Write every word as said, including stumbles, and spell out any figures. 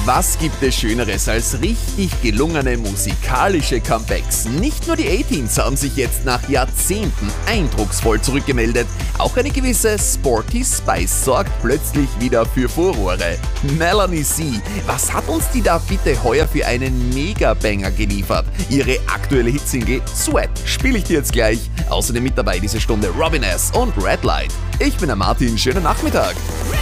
Was gibt es Schöneres als richtig gelungene musikalische Comebacks? Nicht nur die A-Teens haben sich jetzt nach Jahrzehnten eindrucksvoll zurückgemeldet, auch eine gewisse Sporty Spice sorgt plötzlich wieder für Furore. Melanie C., was hat uns die da bitte heuer für einen Mega-Banger geliefert? Ihre aktuelle Hitsingle Sweat spiele ich dir jetzt gleich. Außerdem mit dabei diese Stunde Robin S. und Red Light. Ich bin der Martin, schönen Nachmittag.